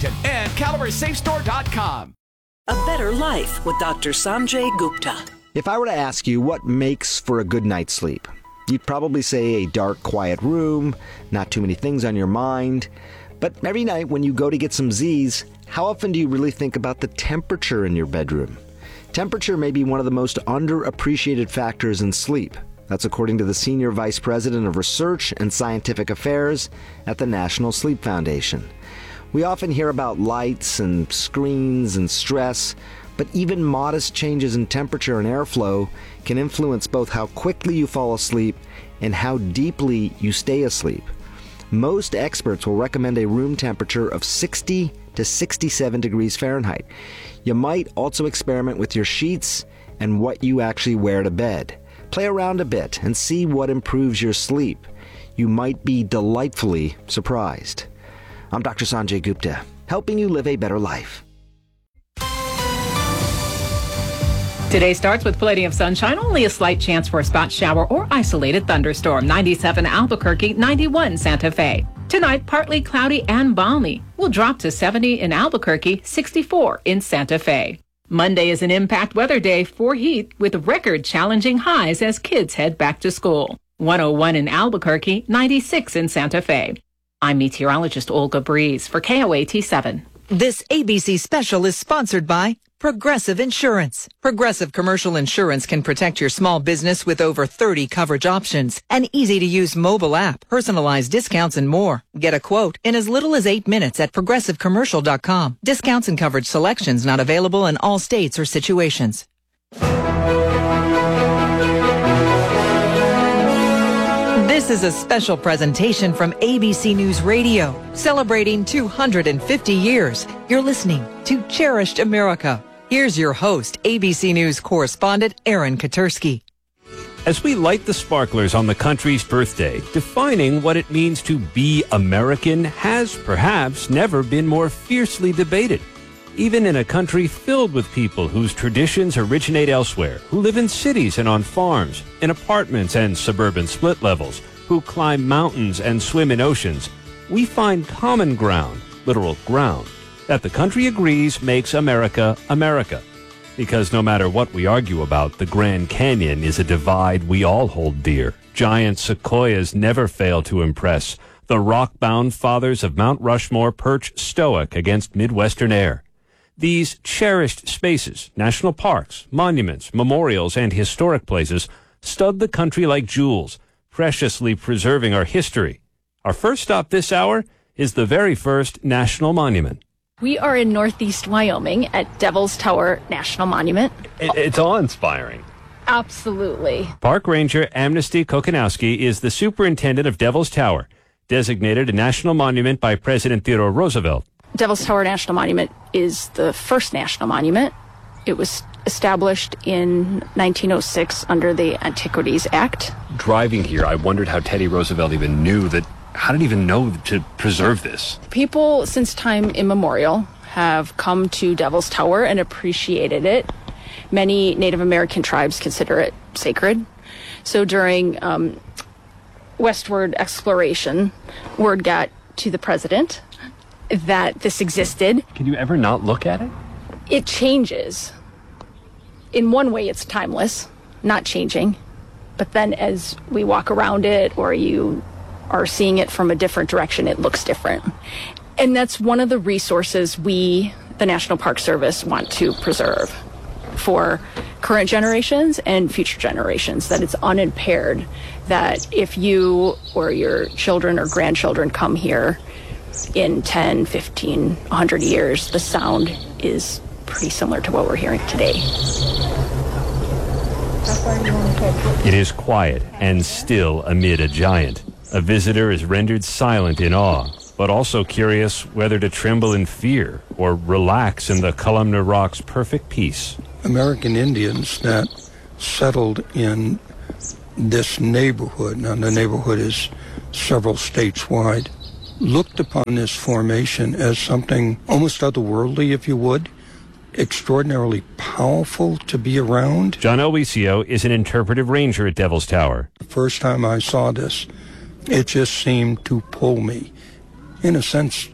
Washington, and CalorieSafeStore.com. A Better Life with Dr. Sanjay Gupta. If I were to ask you what makes for a good night's sleep, you'd probably say a dark, quiet room, not too many things on your mind. But every night when you go to get some Z's, how often do you really think about the temperature in your bedroom? Temperature may be one of the most underappreciated factors in sleep. That's according to the Senior Vice President of Research and Scientific Affairs at the National Sleep Foundation. We often hear about lights and screens and stress, but even modest changes in temperature and airflow can influence both how quickly you fall asleep and how deeply you stay asleep. Most experts will recommend a room temperature of 60 to 67 degrees Fahrenheit. You might also experiment with your sheets and what you actually wear to bed. Play around a bit and see what improves your sleep. You might be delightfully surprised. I'm Dr. Sanjay Gupta, helping you live a better life. Today starts with plenty of sunshine, only a slight chance for a spot shower or isolated thunderstorm. 97 Albuquerque, 91 Santa Fe. Tonight, partly cloudy and balmy. Will drop to 70 in Albuquerque, 64 in Santa Fe. Monday is an impact weather day for heat with record-challenging highs as kids head back to school. 101 in Albuquerque, 96 in Santa Fe. I'm meteorologist Olga Breeze for KOAT 7. This ABC special is sponsored by Progressive Insurance. Progressive Commercial Insurance can protect your small business with over 30 coverage options, an easy-to-use mobile app, personalized discounts, and more. Get a quote in as little as 8 minutes at progressivecommercial.com. Discounts and coverage selections not available in all states or situations. This is a special presentation from ABC News Radio, celebrating 250 years. You're listening to Cherished America. Here's your host, ABC News correspondent Aaron Katersky. As we light the sparklers on the country's birthday, defining what it means to be American has perhaps never been more fiercely debated. Even in a country filled with people whose traditions originate elsewhere, who live in cities and on farms, in apartments and suburban split levels, who climb mountains and swim in oceans, we find common ground, literal ground, that the country agrees makes America America. Because no matter what we argue about, the Grand Canyon is a divide we all hold dear. Giant sequoias never fail to impress. The rock-bound fathers of Mount Rushmore perch stoic against Midwestern air. These cherished spaces, national parks, monuments, memorials, and historic places stud the country like jewels, preciously preserving our history. Our first stop this hour is the very first national monument. We are in Northeast Wyoming at Devil's Tower National Monument. It's awe-inspiring. Absolutely. Park Ranger Amnesty Kokanowski is the superintendent of Devil's Tower, designated a national monument by President Theodore Roosevelt. Devil's Tower National Monument is the first national monument. It was established in 1906 under the Antiquities Act. Driving here, I wondered how Teddy Roosevelt even knew that. How did he even know to preserve this? People since time immemorial have come to Devil's Tower and appreciated it. Many Native American tribes consider it sacred. So during westward exploration, word got to the president that this existed. Can you ever not look at it? It changes. In one way, it's timeless, not changing. But then as we walk around it or you are seeing it from a different direction, it looks different. And that's one of the resources we, the National Park Service, want to preserve for current generations and future generations, that it's unimpaired, that if you or your children or grandchildren come here in 10, 15, 100 years, the sound is pretty similar to what we're hearing today. It is quiet and still amid a giant. A visitor is rendered silent in awe, but also curious whether to tremble in fear or relax in the columnar rock's perfect peace. American Indians that settled in this neighborhood, now the neighborhood is several states wide, looked upon this formation as something almost otherworldly, if you would, extraordinarily powerful to be around. John Owicio is an interpretive ranger at Devil's Tower. The first time I saw this, it just seemed to pull me. In a sense,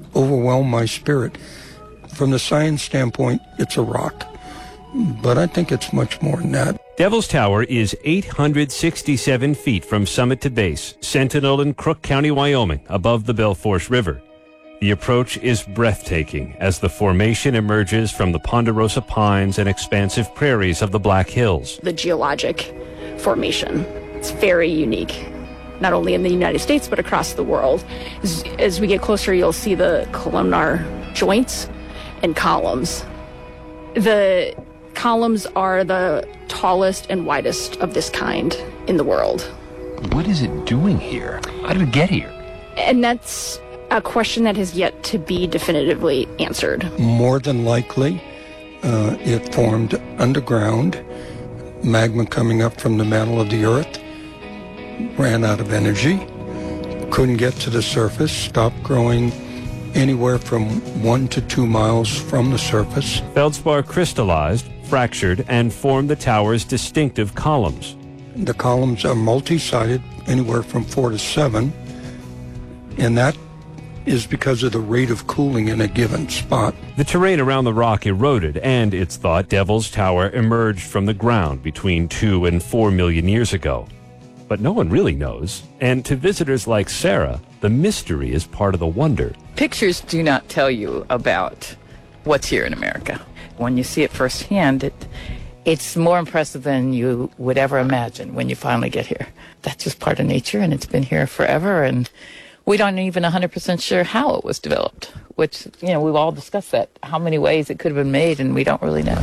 overwhelmed my spirit. From the science standpoint, it's a rock. But I think it's much more than that. Devil's Tower is 867 feet from summit to base, Sentinel in Crook County, Wyoming, above the Belforce River. The approach is breathtaking as the formation emerges from the Ponderosa pines and expansive prairies of the Black Hills. The geologic formation, it's very unique, not only in the United States, but across the world. As we get closer, you'll see the columnar joints and columns. The columns are the tallest and widest of this kind in the world. What is it doing here? How did it get here? And that's a question that has yet to be definitively answered. More than likely, it formed underground, magma coming up from the mantle of the earth, ran out of energy, couldn't get to the surface, stopped growing anywhere from 1 to 2 miles from the surface. Feldspar crystallized, fractured, and formed the tower's distinctive columns. The columns are multi-sided, anywhere from 4 to 7, and that is because of the rate of cooling in a given spot. The terrain around the rock eroded, and it's thought Devil's Tower emerged from the ground between 2 and 4 million years ago. But no one really knows, and to visitors like Sarah, the mystery is part of the wonder. Pictures do not tell you about what's here in America. When you see it firsthand, it's more impressive than you would ever imagine when you finally get here. That's just part of nature, and it's been here forever, and we aren't even 100% sure how it was developed, which, we've all discussed that, how many ways it could have been made, and we don't really know.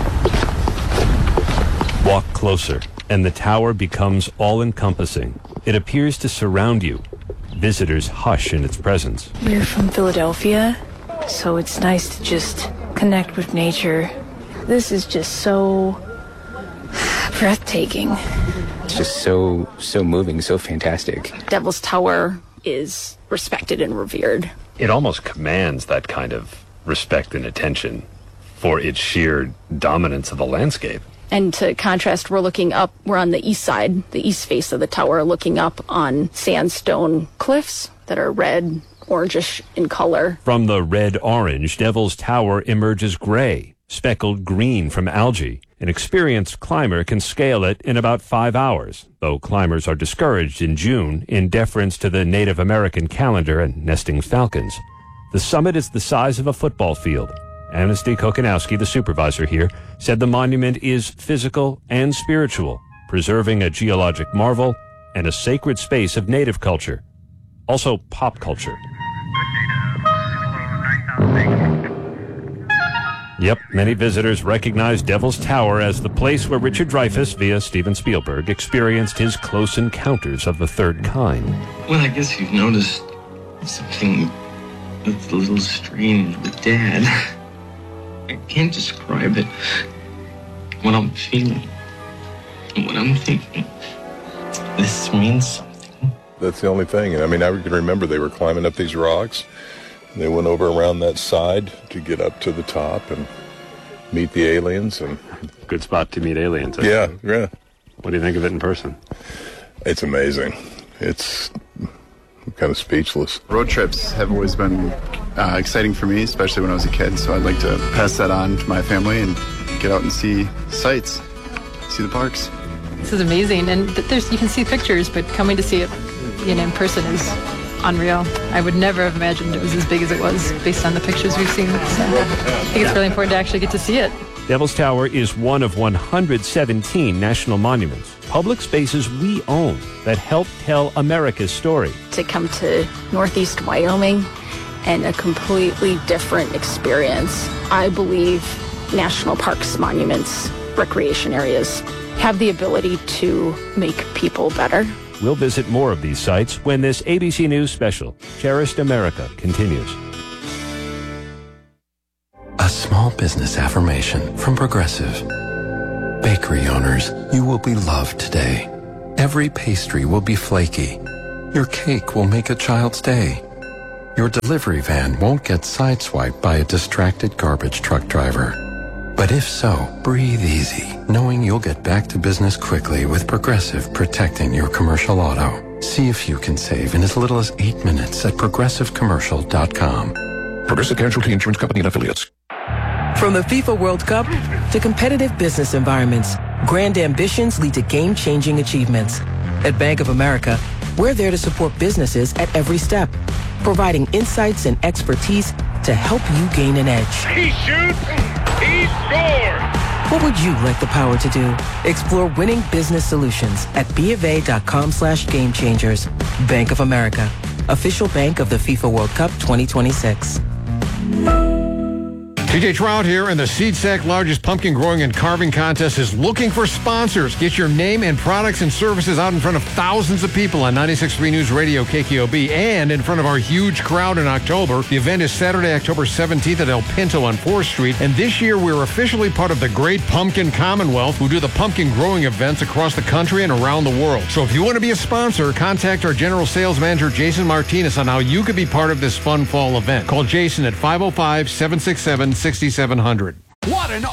Walk closer, and the tower becomes all-encompassing. It appears to surround you. Visitors hush in its presence. We're from Philadelphia, so it's nice to just connect with nature. This is just so breathtaking. It's just so moving, so fantastic. Devil's Tower is respected and revered. It almost commands that kind of respect and attention for its sheer dominance of the landscape. And to contrast, we're on the east side, the east face of the tower, looking up on sandstone cliffs that are red, orangish in color. From the red-orange, Devil's Tower emerges gray, speckled green from algae. An experienced climber can scale it in about 5 hours, though climbers are discouraged in June in deference to the Native American calendar and nesting falcons. The summit is the size of a football field. Anasty Kokanowski, the supervisor here, said the monument is physical and spiritual, preserving a geologic marvel and a sacred space of native culture. Also pop culture. Yep, many visitors recognize Devil's Tower as the place where Richard Dreyfuss, via Steven Spielberg, experienced his close encounters of the third kind. Well, I guess you've noticed something that's a little strange with Dad. I can't describe it. What I'm feeling, what I'm thinking. This means something. That's the only thing. I mean, I can remember they were climbing up these rocks. They went over around that side to get up to the top and meet the aliens. And good spot to meet aliens. Yeah. What do you think of it in person? It's amazing. I'm kind of speechless. Road trips have always been exciting for me, especially when I was a kid. So I'd like to pass that on to my family and get out and see sights, see the parks. This is amazing, and you can see pictures, but coming to see it, in person is unreal. I would never have imagined it was as big as it was based on the pictures we've seen. So I think it's really important to actually get to see it. Devil's Tower is one of 117 national monuments, public spaces we own that help tell America's story. To come to Northeast Wyoming and a completely different experience. I believe national parks, monuments, recreation areas have the ability to make people better. We'll visit more of these sites when this ABC News special, Cherished America, continues. A small business affirmation from Progressive. Bakery owners, you will be loved today. Every pastry will be flaky. Your cake will make a child's day. Your delivery van won't get sideswiped by a distracted garbage truck driver. But if so, breathe easy, knowing you'll get back to business quickly with Progressive protecting your commercial auto. See if you can save in as little as 8 minutes at progressivecommercial.com. Progressive Casualty Insurance Company and Affiliates. From the FIFA World Cup to competitive business environments, grand ambitions lead to game-changing achievements. At Bank of America, we're there to support businesses at every step, providing insights and expertise to help you gain an edge. He shoots, he scores! What would you like the power to do? Explore winning business solutions at BofA.com/gamechangers. Bank of America, official bank of the FIFA World Cup 2026. TJ Trout here, and the SeedSack largest pumpkin growing and carving contest is looking for sponsors. Get your name and products and services out in front of thousands of people on 96.3 News Radio KKOB and in front of our huge crowd in October. The event is Saturday, October 17th at El Pinto on 4th Street. And this year we're officially part of the Great Pumpkin Commonwealth, who do the pumpkin growing events across the country and around the world. So if you want to be a sponsor, contact our General Sales Manager, Jason Martinez, on how you could be part of this fun fall event. Call Jason at 505-767-6700. What an